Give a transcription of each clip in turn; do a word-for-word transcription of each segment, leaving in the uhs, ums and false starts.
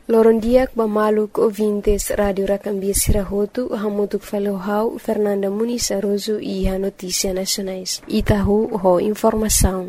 Lorondiak Bamaluk ouvintes Radio Racambia Sirahotu, Hamutuk Falohau, Fernanda Muniz Aroso e a Notícia Nacionais. Itahu ho informação.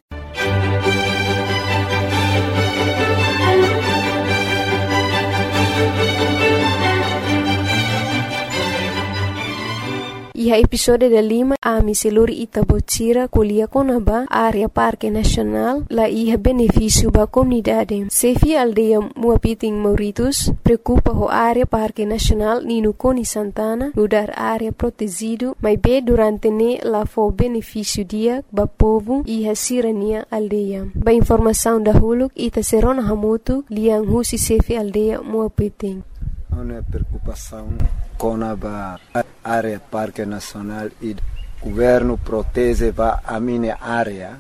E a episódio da Lima, a Miseluri Itabotira, Colia Conaba, área Parque Nacional, lá ia benefício para a comunidade. Sefi aldeia Muapiting Mauritus, preocupa a área Parque Nacional Nino Coni Santana, lugar área protegido, mas bem durante ne lá foi benefício dia para povo e a sirania aldeia. Ba informação da Huluk, Ita Serona Hamutu, Liang Husi Sefi aldeia Muapiting. Uma preocupação com a área Parque Nacional e o governo protege a minha área.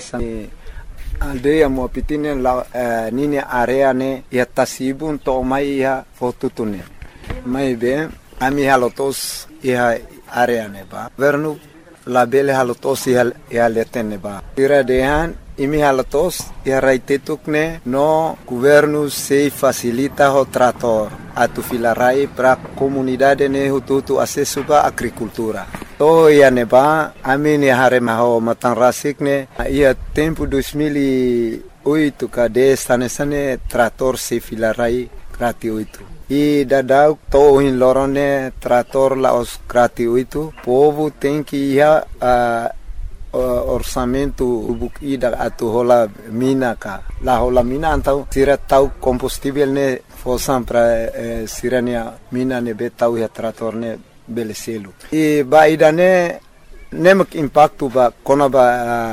A aldeia Muapiting la minha área ne ia tasibun to mai ia fotutune. Mai bem a minha halotos ia área ne ba. Governo la bele halotos ia ia letene ba. Tira dehan imi halatos ia raitetukne no governo se facilita o trator atu filarai para comunidade ne hututu acesso ba agricultura. To ia neba amini harema ho matan rasikne ia tempo dois mil e oito kade sane sane trator se filarai gratuito. E dadau to in lorone trator la os gratuito. Povo tem que ia uh, Uh, orçamento ida atu hola mina ka la hola mina antau sira tau combustível ne fosam para eh, sirania mina ne betau ya trator ne beleselu e ba ida ne nemak impacto ba kona ba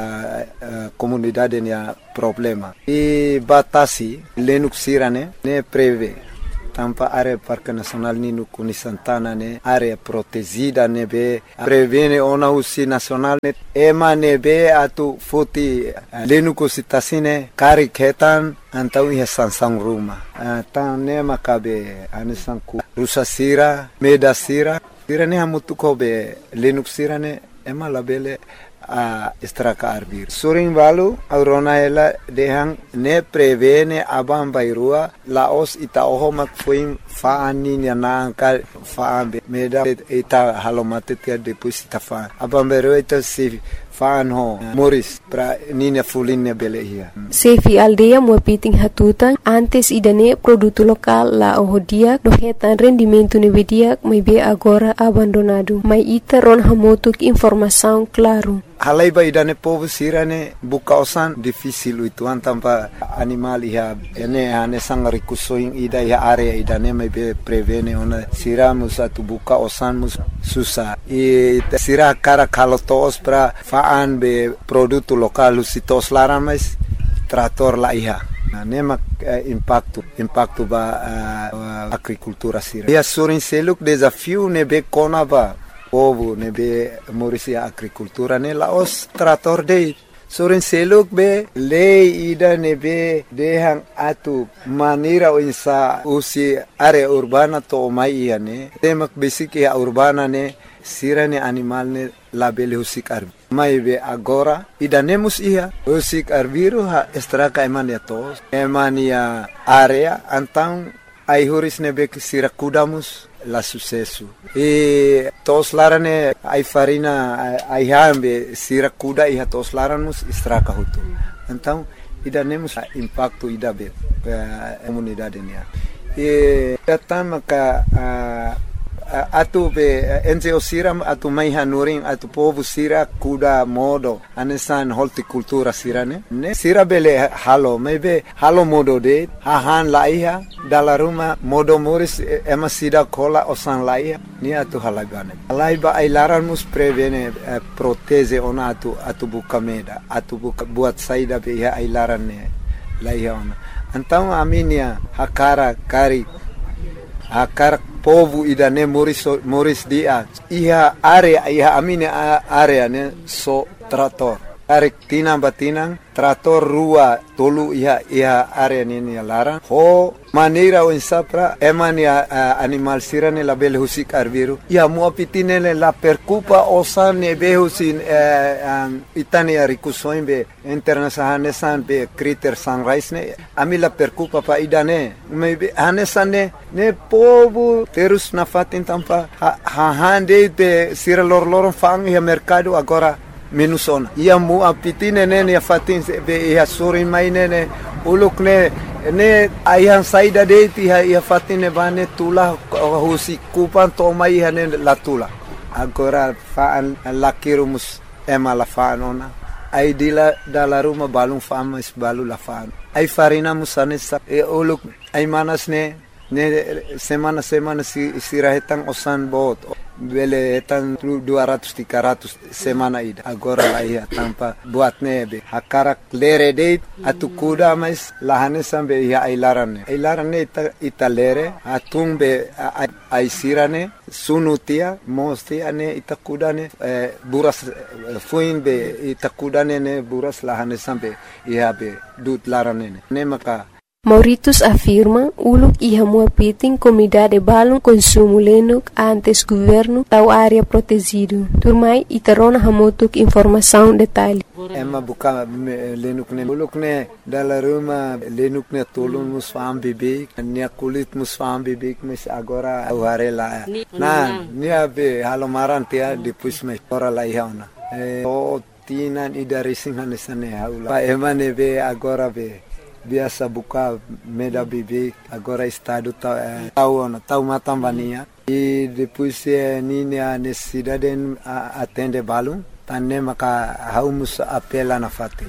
uh, uh, comunidade ne problema e batasi lenuk sirane ne preve tampa área Parque Nacional Nino Coni Santana ne área protegida ne be prevene ona usi nacional ne ema ne be atu foti lenu kositasine kari ketan antau ia sansang ruma tan ne makabe anisanku rusa sira meda sira sira ne hamutu kobe lenu sira ne ema labele a estraka arbir suring balu aurona ela dehang ne prevene abam bairua laos ita ohomak fuim faani na ka faambe meda ita halomate tia depois ita fa abam bairua ita se faan ho moris pra nina fulinne belehia Sefi aldeia Muapiting hatutan antes idane produto local la ohodia dohetan rendimento nevedia mai be agora abandonado mai ita ron hamotuk informação claro. Halai ba idane povo sirane buka osan difícil itu antampa animal iha ene ane sangari kusoing ida iha area idane mai be prevene ona sira musa tu buka osan mus susah e sira cara kalotos pra faan be produto local usitos laran mais trator la iha na nema uh, impacto impacto ba uh, agricultura sira ia surin seluk desafio ne be kona ba povo ne be morisia agricultura ne laos trator de soren seluk be lei ida ne be dehang atu manira insa usi area urbana to mai ne temak basic ya urbana ne sirane animal ne label husik arbi mai be agora ida nemus ia husik arbiru ha estraka emania tos emania area antang ai huris ne be sira kudamus la sucesso e tos larane ai farina ai hambe sira kuda e tos laramus estraka hutu então ida nemus impacto ida be comunidade nia e tatama ka atu be enze siram atu mai hanuring atu povo sira kuda modo anesan horticultura sirane ne sira bele halo maybe halo modo de hahan laiha dalla ruma modo moris ema sida kola osan laiha ni atu halagane laiba ai laranmus prevene eh, proteze ona atu atu bukameda atu buka buat saida be ai larane laiha ona então aminia hakara kari akar povo idane moris moris dia iha area iha amine area ne so trator Tarik tinang batinang, trator rua tolu iha iha area nini larang. Ho maneira o insapra emani uh, animal sirane la bele husik arbiru. Ia mua pitinele la percupa osan ne behusin uh, um, itani arikusoin be internasahane san be kriter sunrise ne. Ami la percupa pa idane. Me hanesan ne ne povo terus na fatin tampa ha, ha hande be sira lor lor fang ia mercado agora minusona. Ia mu apitine nene ya fatin be ia suri mai nene uluk ne ne ayhan saida de ti ia fatine bane tula husi kupan to mai hane latula. Agora fa lakirumus ema la fanona. Ai dila dala ruma balung fama is balu la fan. Ai farina musane sa e uluk ai manas ne ne semana semana si sirahetang osan bot. Bele etan dua ratus tiga ratus semana ida agora la ia tampa buat nebe hakarak lere date atu kuda mais lahane sambe ia ailarane ailarane ita, ita lere atung be ai sirane sunutia mostia ne ita kudane eh, buras eh, fuin be ita kudane ne buras lahane sambe ia be dut larane ne maka Mauritius afirma uluk iha muapiting comunidade balon consumo lenuk antes governo tau área protegido. Turmai itarona hamotuk informação detalhe. Emma buka lenuk ne uluk ne dala ruma lenuk ne tolun musfam bibik ne kulit musfam bibik mes agora auharela. Na nia be halomaran tia depois me ora la ihauna. E o tinan idari singhanesane haula. Pa emane be agora be biasa buka meda bibik agora estado tau eh, tau ona tau matambania e depois eh, nini a necessidade a atende balum tanne maka haumus apela na fate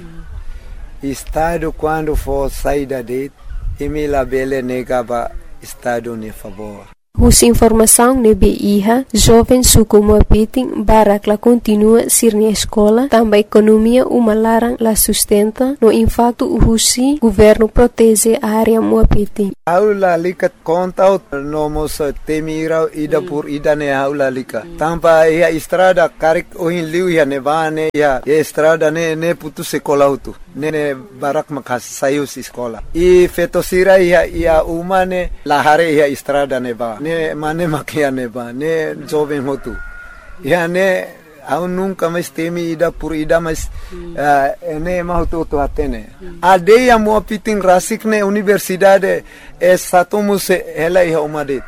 estado quando for saída de emila bele negaba estado ne favor. Us informação nebe iha, jovem suku muapiting barak la continua sir na escola, também economia uma larang la sustenta, no impacto uhusi, governo protege a área muapiting. Aula lika conta no mos temira ida por ida ne aula lika. Tampa ia estrada karik ohin liu ia nevane ia estrada ne ne putu sekolah utu. Ne ne barak makas sayus escola. I fetosira ia ia umane lahare ia estrada neva. Ne mane makia neva ne jovem hotu. Ia ne au nunca mais temi ida por ida mas uh, ne mahutu tu atene. Ade ya mo piting rasik ne universidade é satumus ela ia umade.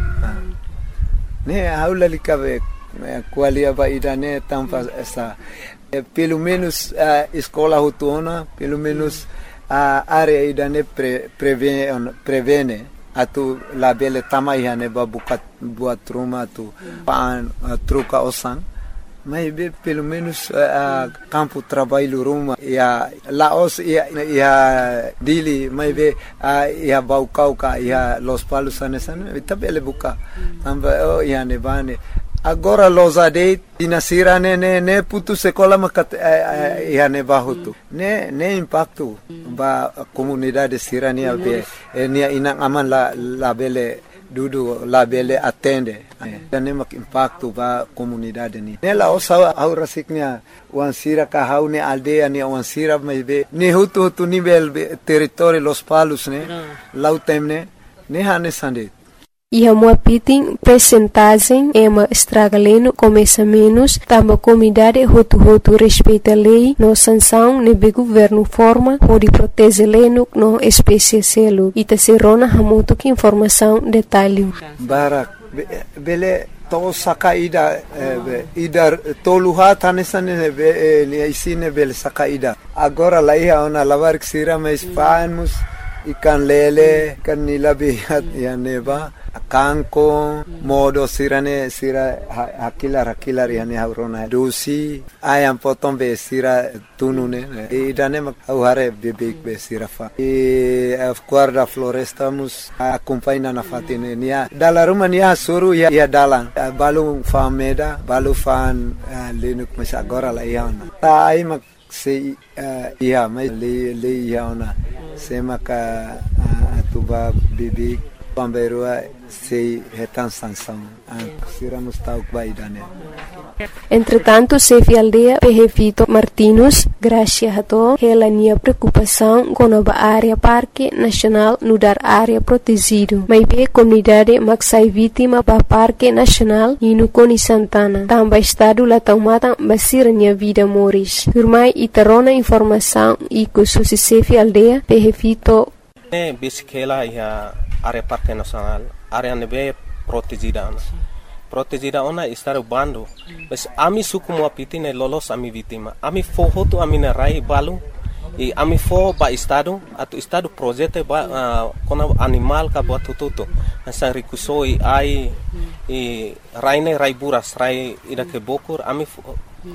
Ne aula likabe qualia ba ida ne tampa essa pelo menos a escola hutuna pelo menos a área ida ne pre, prevene prevene atu la bele tamai ne babukat buat rumah tu pan truca osan mas pelo menos a campo trabalho rumah ya laos ya ya dili mas be ya baukau ka ya los palos anesan tabele buka tamba oh ya ne bane. Agora los adeit dinasira ne ne ne putu sekolah makat ia ne bahutu ne ne impacto ba comunidade sirania be nia inang aman la la bele dudu la bele atende ne mak impacto ba comunidade ni ne la osa au rasiknya wansira ka haune aldea ni wansira be ne hutu hutu nivel territorio los palos ne lautemne ne hane sande. Iha muapiting percentagem ema estragaleno começa menos, tamba comunidade hotu-hotu respeita lei, no sanção nebe governo forma, pode proteger leno no espécie selo. Ita serona hamuto que informação detalhe. Barak, bele to saka ida, ida toluha tanesane be isine bele saka ida. Agora lá ia ona lavar que sira mais panos, ikan lele, kan nilabi ya neba. Kanko modo sirane sira hakilar hakilar yani haurona dosi ayam potong be sira tunune e dane mak hare bebek be sira fa e guarda floresta mus acompanha na fatine nia dala rumah nia suru ya ya dalang balu fameda balu fan lenuk mas agora la iana ta ai mak se ia mai le le iana se maka atuba bebek Pamberua sei retan sanção. Sira mustauk baidane. Entretanto, Sefi Aldea Pehevito Martinus, gracia hato, hela nia preocupação com a área Parque Nacional no dar área protegido. Mas be comunidade maxai vítima ba Parque Nacional e no Coni Santana. Tamba estado la taumata basira nia vida moris. Firmai itarona informação e kususi Sefi Aldea Pehevito. Ne bisikela ia área Parque Nacional, área nebe protegida. Protegida ona estar bando. Mas ami suku mo apitine lolos ami vítima. Ami fohoto ami na rai balu. E ami fo ba estado atu estado projeto ba uh, kona animal ka buat tututo. Nasa rikusoi ai e raine rai buras rai ida ke bokur ami fo,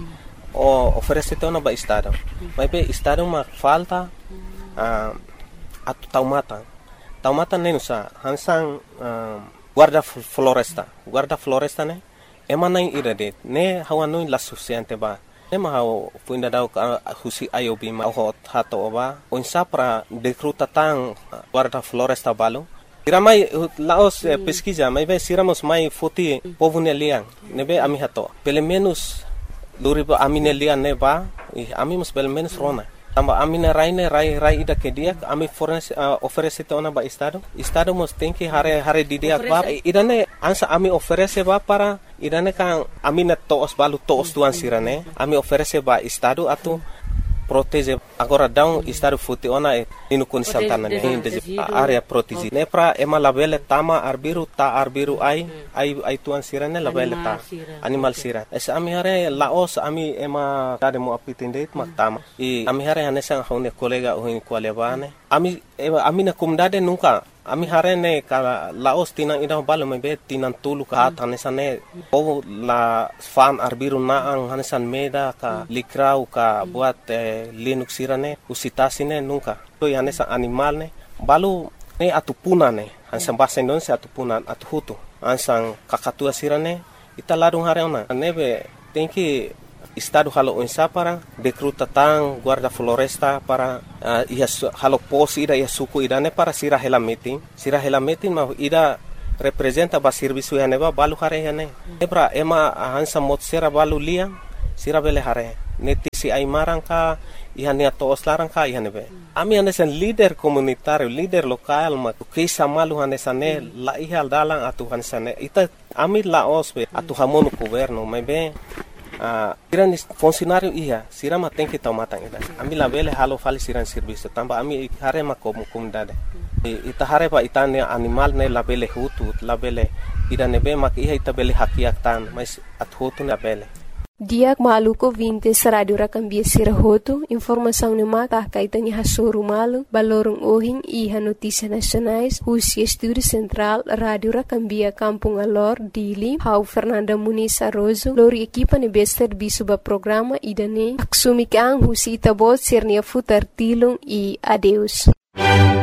o oferece ona ba estado. Mas be estado ma falta uh, atu taumata. Taumata nenusa hansang uh, guarda floresta, guarda floresta ne, emana ira de, ne hawanui la suficiente ba, ne mahau puinda dau ka husi ayobi ma hot hato ba, onsa para decruta tang guarda floresta balo. Iramai laos eh, pesquisa, mai be siramos mai foti povune liang, ne be ami hato, pelo menos luriba amine liang ne ba, e ami mus pelo menos rona. Tamba amina raine rai rai ida ke dia ami fornece uh, oferece tona ba estado estado mos tem que hare hare di dia ba idane ansa ami oferece ba para idane kan amina toos balu toos tuan sirane ami oferece ba estado atu protege agora down estado futi ona e inu kun santana ne de area protege ne pra ema labele tama arbiru ta arbiru ai ai ai tuan sirane labele ta animal sira es ami hare laos ami ema tade mo apitinde mak tama e ami hare hanesa hone kolega ohin kwalebane ami ami na kumdade nunca ami hare ne ka laos tinang ida balo me be tinang tulu ka hanesa ne o la fan arbiru na ang hanesan meda ka likrau ka buat eh, linux sirane usitasine nunca to hanesa animal ne balu ne atupuna ne hansan bahasa Indonesia atupunan atuhutu hansan kakatua sirane ita ladung hare ona nebe tenki estado halo onsa para decruta tang guarda floresta para uh, ia halo pos ida ia suku idane para sira hela meeting sira hela meeting ma ida representa ba serviço ya neba balu hare ya ne ebra ema hansa mot sera balu lia sira bele hare neti si ai marangka ihane to oslarang ka ihane be ami ane sen leader komunitario leader lokal ma ke samalu hane sane la ihal dalang atu hansane ita ami la osbe atu hamonu governo mebe Uh, siran funcionário ia, sirama tem que tomar tangida. Ami la bele halo fali siran serviço, tamba ami hare ma como comunidade. E ita hare ba itane animal ne la bele hutu, la bele ida nebe mak ia ita bele hakiak tan, mas at hutu na bele. Diak maluko vinte radio rakambia sirahoto, informação ne maka kaitanya hasuru malu, balorong ohin iha notícia nacionais, Husi Estúdio Central, Radio Rakambia Kampung Alor, Dili, Hau Fernanda Muniz Arrozo, lori equipa ne bester bisuba programa idane, aksumikang Husi Itabot sirnia futar tilong e adeus.